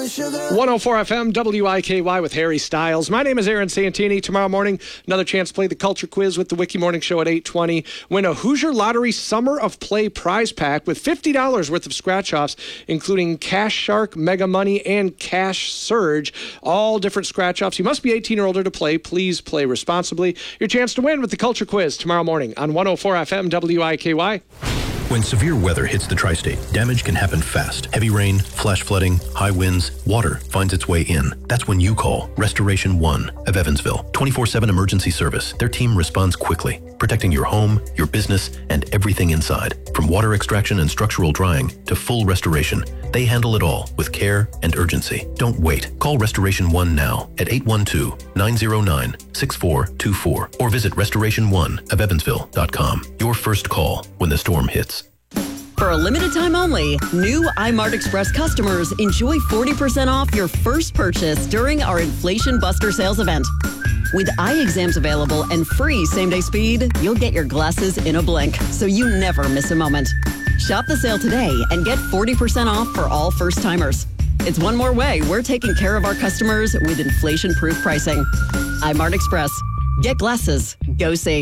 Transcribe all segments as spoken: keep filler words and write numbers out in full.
one oh four F M W I K Y with Harry Styles. My name is Aaron Santini. Tomorrow morning, another chance to play the Culture Quiz with the Wiki Morning Show at eight twenty. Win a Hoosier Lottery Summer of Play prize pack with fifty dollars worth of scratch-offs, including Cash Shark, Mega Money, and Cash Surge. All different scratch-offs. You must be eighteen or older to play. Please play responsibly. Your chance to win with the Culture Quiz tomorrow morning on one oh four F M W I K Y. When severe weather hits the tri-state, damage can happen fast. Heavy rain, flash flooding, high winds, water finds its way in. That's when you call Restoration One of Evansville. twenty-four seven emergency service. Their team responds quickly, protecting your home, your business, and everything inside. From water extraction and structural drying to full restoration, they handle it all with care and urgency. Don't wait. Call Restoration One now at eight one two, nine oh nine, six four two four or visit restoration one of evansville dot com. Your first call when the storm hits. For a limited time only, new iMart Express customers enjoy forty percent off your first purchase during our Inflation Buster sales event. With eye exams available and free same-day speed, you'll get your glasses in a blink, so you never miss a moment. Shop the sale today and get forty percent off for all first-timers. It's one more way we're taking care of our customers with inflation-proof pricing. iMart Express. Get glasses. Go see.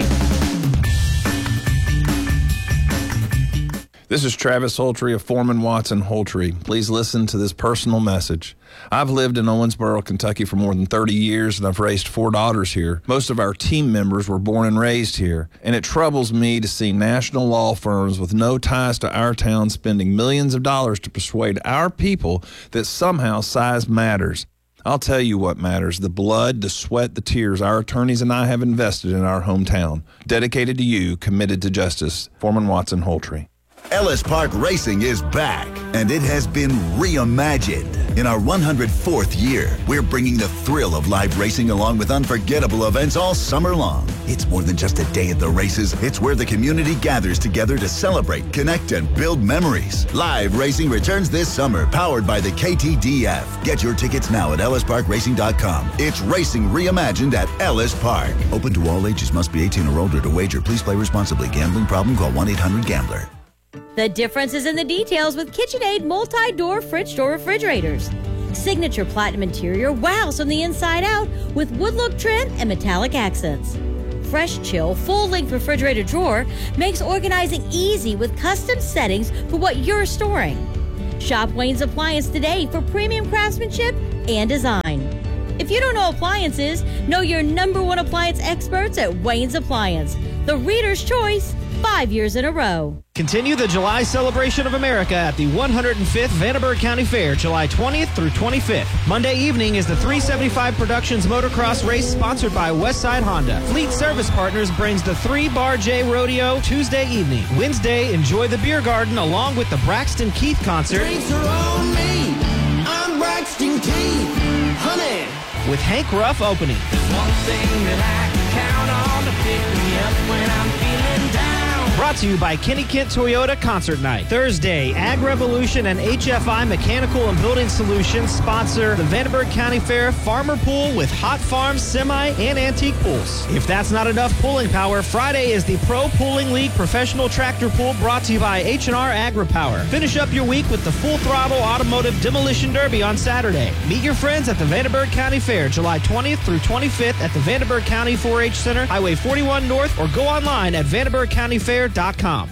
This is Travis Holtry of Foreman Watson Holtry. Please listen to this personal message. I've lived in Owensboro, Kentucky for more than thirty years, and I've raised four daughters here. Most of our team members were born and raised here, and it troubles me to see national law firms with no ties to our town spending millions of dollars to persuade our people that somehow size matters. I'll tell you what matters: the blood, the sweat, the tears our attorneys and I have invested in our hometown. Dedicated to you, committed to justice. Foreman Watson Holtry. Ellis Park Racing is back, and it has been reimagined. In our one hundred fourth year, we're bringing the thrill of live racing along with unforgettable events all summer long. It's more than just a day at the races. It's where the community gathers together to celebrate, connect, and build memories. Live racing returns this summer, powered by the K T D F. Get your tickets now at ellis park racing dot com. It's racing reimagined at Ellis Park. Open to all ages. Must be eighteen or older to wager. Please play responsibly. Gambling problem? Call one eight hundred gambler. The difference is in the details with KitchenAid multi-door fridge door refrigerators. Signature platinum interior wows from the inside out with wood look trim and metallic accents. Fresh chill full-length refrigerator drawer makes organizing easy with custom settings for what you're storing. Shop Wayne's Appliance today for premium craftsmanship and design. If you don't know appliances, know your number one appliance experts at Wayne's Appliance. The Reader's Choice, five years in a row. Continue the July celebration of America at the one hundred fifth Vanderburgh County Fair, July twentieth through twenty-fifth. Monday evening is the three seventy-five Productions Motocross Race sponsored by Westside Honda. Fleet Service Partners brings the three Bar J Rodeo Tuesday evening. Wednesday, enjoy the Beer Garden along with the Braxton Keith concert. Drinks are on me. I'm Braxton Keith. Honey. With Hank Ruff opening. There's one thing that I can count on to pick me up when I'm feeling down. Brought to you by Kenny Kent Toyota Concert Night. Thursday, Ag Revolution and H F I Mechanical and Building Solutions sponsor the Vanderburgh County Fair Farmer Pool with hot farms, semi, and antique pools. If that's not enough pulling power, Friday is the Pro Pooling League Professional Tractor Pool brought to you by H and R Agri-Power. Finish up your week with the Full Throttle Automotive Demolition Derby on Saturday. Meet your friends at the Vanderburgh County Fair, July twentieth through twenty-fifth at the Vanderburgh County four H Center, Highway forty-one North, or go online at vanderburgh county fair dot com.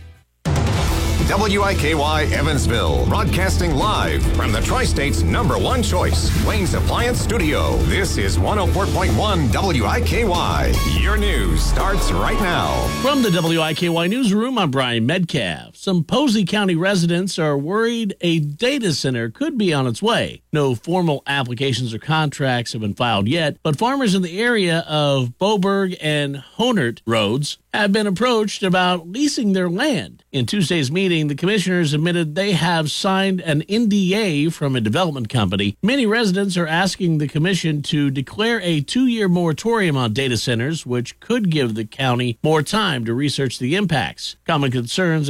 W I K Y Evansville, broadcasting live from the Tri-State's number one choice, Wayne's Appliance Studio. This is one oh four point one W I K Y. Your news starts right now. From the W I K Y Newsroom, I'm Brian Metcalf. Some Posey County residents are worried a data center could be on its way. No formal applications or contracts have been filed yet, but farmers in the area of Boberg and Honert roads have been approached about leasing their land. In Tuesday's meeting, the commissioners admitted they have signed an N D A from a development company. Many residents are asking the commission to declare a two-year moratorium on data centers, which could give the county more time to research the impacts. Common concerns include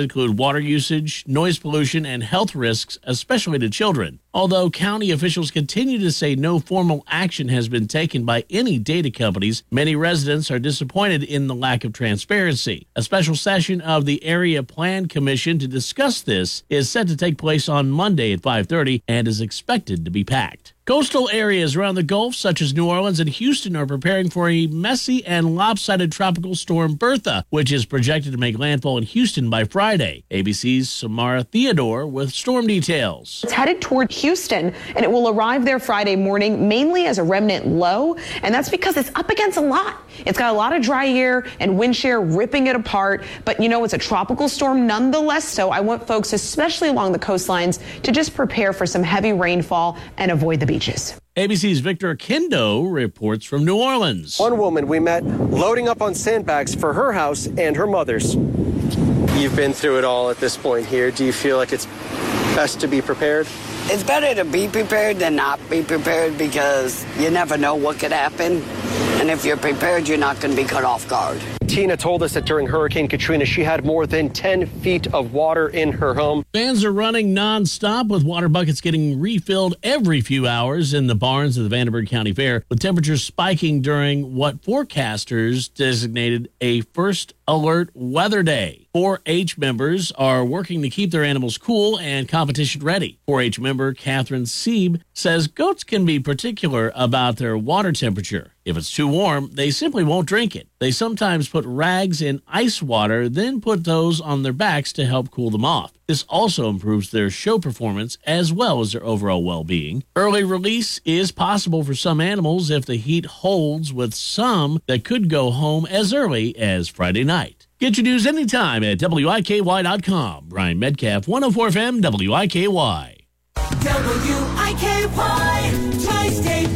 water usage, noise pollution, and health risks, especially to children. Although county officials continue to say no formal action has been taken by any data companies, many residents are disappointed in the lack of transparency. A special session of the Area Plan Commission to discuss this is set to take place on Monday at five thirty and is expected to be packed. Coastal areas around the Gulf, such as New Orleans and Houston, are preparing for a messy and lopsided tropical storm Bertha, which is projected to make landfall in Houston by Friday. A B C's Samara Theodore with storm details. It's headed toward Houston, and it will arrive there Friday morning, mainly as a remnant low, and that's because it's up against a lot. It's got a lot of dry air and wind shear ripping it apart, but you know, it's a tropical storm nonetheless, so I want folks, especially along the coastlines, to just prepare for some heavy rainfall and avoid the beaches. A B C's Victor Kendo reports from New Orleans. One woman we met loading up on sandbags for her house and her mother's. You've been through it all at this point here. Do you feel like it's best to be prepared? It's better to be prepared than not be prepared because you never know what could happen. And if you're prepared, you're not going to be caught off guard. Tina told us that during Hurricane Katrina, she had more than ten feet of water in her home. Fans are running nonstop with water buckets getting refilled every few hours in the barns of the Vanderburgh County Fair, with temperatures spiking during what forecasters designated a first alert weather day. four H members are working to keep their animals cool and competition ready. four H member Catherine Sieb says goats can be particular about their water temperature. If it's too warm, they simply won't drink it. They sometimes put rags in ice water, then put those on their backs to help cool them off. This also improves their show performance as well as their overall well-being. Early release is possible for some animals if the heat holds, with some that could go home as early as Friday night. Get your news anytime at W I K Y dot com. Brian Metcalf, one oh four F M, W I K Y. W I K Y, Tri-State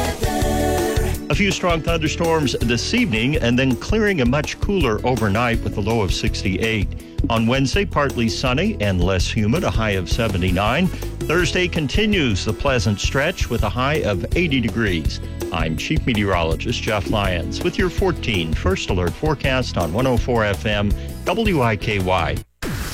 weather. A few strong thunderstorms this evening and then clearing and much cooler overnight with a low of sixty-eight. On Wednesday, partly sunny and less humid, a high of seventy-nine. Thursday continues the pleasant stretch with a high of eighty degrees. I'm Chief Meteorologist Jeff Lyons with your fourteen First Alert forecast on one oh four F M, W I K Y.